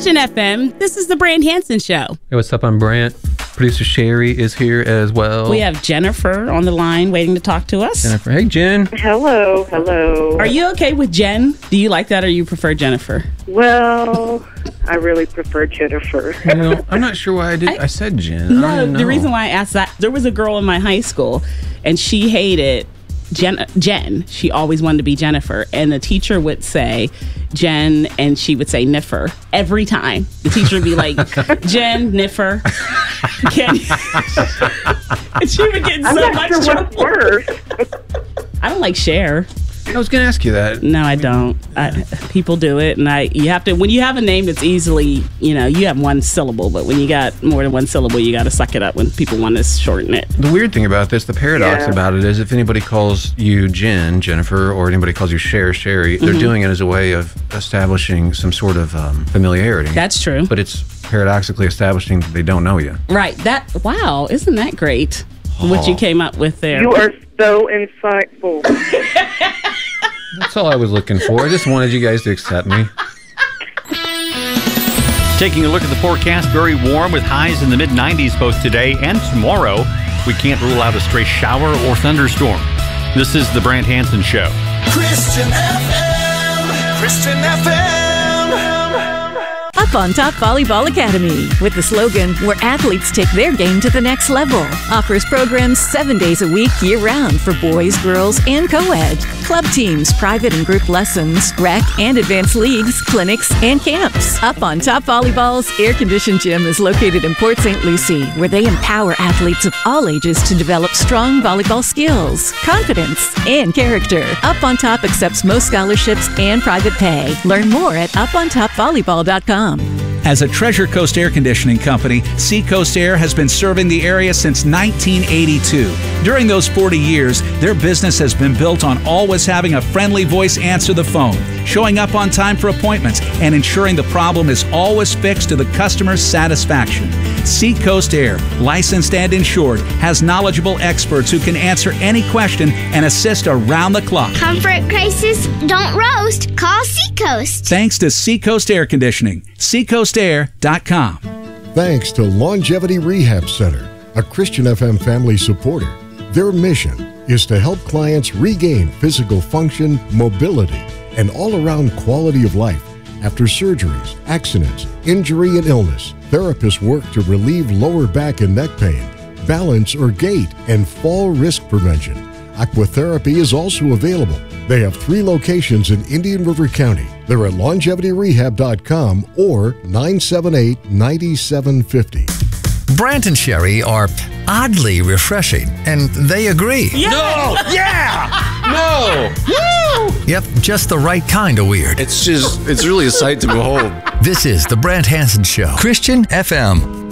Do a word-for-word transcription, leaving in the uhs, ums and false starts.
Christian F M, this is the Brant Hansen Show. Hey, what's up? I'm Brant. Producer Sherry is here as well. We have Jennifer on the line waiting to talk to us. Jennifer. Hey, Jen. Hello, hello. Are you okay with Jen? Do you like that or you prefer Jennifer? Well, I really prefer Jennifer. You know, I'm not sure why I did. I, I said Jen. I No, don't know. the reason why I asked that, there was a girl in my high school and she hated Jen. Jen. She always wanted to be Jennifer. And the teacher would say Jen and she would say Niffer every time. The teacher would be like, Jen, Niffer. Can and she would get in I'm so not much sure trouble. what's worse. I don't like Cher. I was going to ask you that. No, I don't. I, people do it, and I. You have to when you have a name that's easily, you know, you have one syllable, but when you got more than one syllable, you got to suck it up when people want to shorten it. The weird thing about this, the paradox Yeah. about it is if anybody calls you Jen, Jennifer, or anybody calls you Cher, Sherry, they're Mm-hmm. doing it as a way of establishing some sort of um, familiarity. That's true. But it's paradoxically establishing that they don't know you. Right. That. Wow. Isn't that great? What you came up with there. You are so insightful. That's all I was looking for. I just wanted you guys to accept me. Taking a look at the forecast, very warm with highs in the mid nineties both today and tomorrow. We can't rule out a stray shower or thunderstorm. This is the Brant Hansen Show. Christian F M. Christian F M. Up on Top Volleyball Academy with the slogan, where athletes take their game to the next level. Offers programs seven days a week, year-round for boys, girls, and co-ed. Club teams, private and group lessons, rec and advanced leagues, clinics, and camps. Up on Top Volleyball's air-conditioned gym is located in Port Saint Lucie, where they empower athletes of all ages to develop strong volleyball skills, confidence, and character. Up on Top accepts most scholarships and private pay. Learn more at up on top volleyball dot com. As a Treasure Coast Air Conditioning company, Seacoast Air has been serving the area since nineteen eighty-two. During those forty years, their business has been built on always having a friendly voice answer the phone, showing up on time for appointments, and ensuring the problem is always fixed to the customer's satisfaction. Seacoast Air, licensed and insured, has knowledgeable experts who can answer any question and assist around the clock. Comfort crisis, don't roast. Call Seacoast. Thanks to Seacoast Air Conditioning. seacoast air dot com. Thanks to Longevity Rehab Center, a Christian F M family supporter. Their mission is to help clients regain physical function, mobility, and all-around quality of life after surgeries, accidents, injury, and illness. Therapists work to relieve lower back and neck pain, balance or gait, and fall risk prevention. Aquatherapy is also available. They have three locations in Indian River County. They're at longevity rehab dot com or nine seven eight, nine seven five zero. Brant and Sherry are oddly refreshing, and they agree. Yeah. Yeah! No! Woo! Yep, just the right kind of weird. It's just, it's really a sight to behold. This is the Brant Hansen Show. Christian F M.